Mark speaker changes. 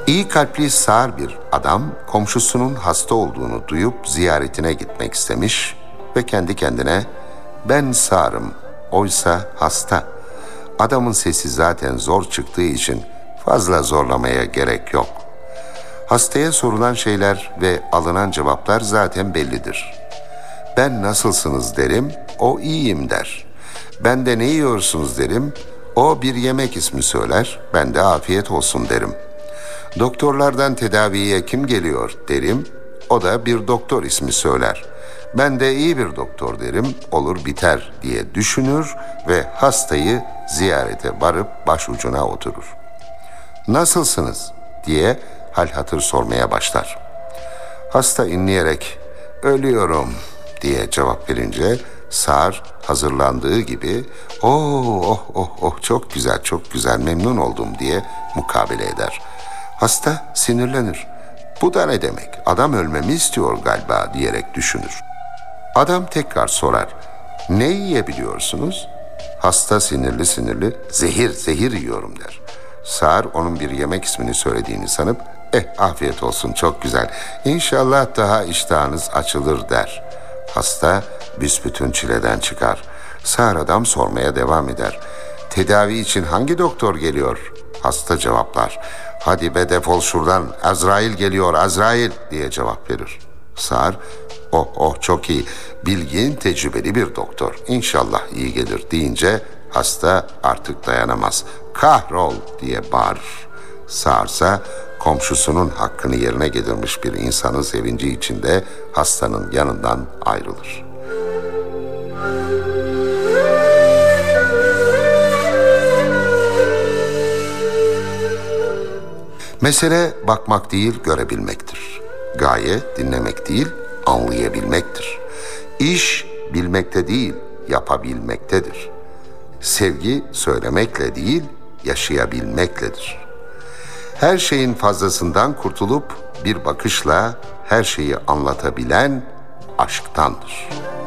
Speaker 1: İyi kalpli sağır bir adam komşusunun hasta olduğunu duyup ziyaretine gitmek istemiş ve kendi kendine ben sağırım, oysa hasta. Adamın sesi zaten zor çıktığı için fazla zorlamaya gerek yok. Hastaya sorulan şeyler ve alınan cevaplar zaten bellidir. Ben nasılsınız derim, o iyiyim der. Ben de ne yiyorsunuz derim, o bir yemek ismi söyler, ben de afiyet olsun derim. Doktorlardan tedaviye kim geliyor derim, o da bir doktor ismi söyler. Ben de iyi bir doktor derim, olur biter diye düşünür ve hastayı ziyarete varıp başucuna oturur. Nasılsınız diye hal hatır sormaya başlar. Hasta inleyerek ölüyorum diye cevap verince sağır hazırlandığı gibi oh çok güzel memnun oldum diye mukabele eder. Hasta sinirlenir. Bu da ne demek? Adam ölmemi istiyor galiba diyerek düşünür. Adam tekrar sorar. Ne yiyebiliyorsunuz? Hasta sinirli zehir yiyorum der. Sağır onun bir yemek ismini söylediğini sanıp afiyet olsun çok güzel. İnşallah daha iştahınız açılır der. Hasta büsbütün çileden çıkar. Sağır adam sormaya devam eder. Tedavi için hangi doktor geliyor? Hasta cevaplar. Hadi be defol şuradan, Azrail geliyor Azrail diye cevap verir. Sağır çok iyi, bilgin tecrübeli bir doktor, İnşallah iyi gelir deyince hasta artık dayanamaz. Kahrol diye bağırır. Sağırsa komşusunun hakkını yerine getirmiş bir insanın sevinci içinde hastanın yanından ayrılır. Mesele bakmak değil, görebilmektir. Gaye dinlemek değil, anlayabilmektir. İş bilmekte değil, yapabilmektedir. Sevgi söylemekle değil, yaşayabilmekledir. Her şeyin fazlasından kurtulup bir bakışla her şeyi anlatabilen aşktandır.